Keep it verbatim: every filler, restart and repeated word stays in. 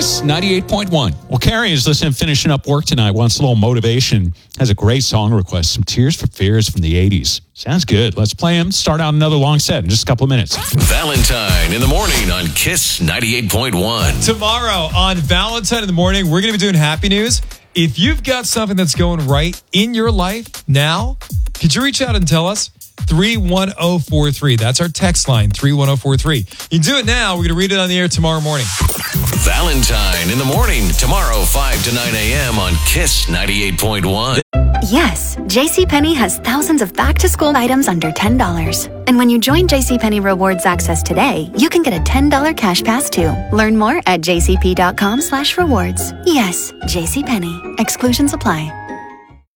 Kiss ninety-eight point one. Well, Carrie is listening, finishing up work tonight, wants a little motivation, has a great song request, some Tears for Fears from the eighties. Sounds good. Let's play him. Start out another long set in just a couple of minutes. Valentine in the morning on Kiss ninety-eight point one. Tomorrow on Valentine in the morning, we're going to be doing happy news. If you've got something that's going right in your life now, could you reach out and tell us? three one zero four three. That's our text line, three one zero four three. You can do it now. We're going to read it on the air tomorrow morning. Valentine in the morning, tomorrow, five to nine a.m. on Kiss ninety-eight point one. Yes, JCPenney has thousands of back-to-school items under ten dollars. And when you join JCPenney Rewards Access today, you can get a ten dollars cash pass too. Learn more at jcp.com slash rewards. Yes, JCPenney. Exclusions apply.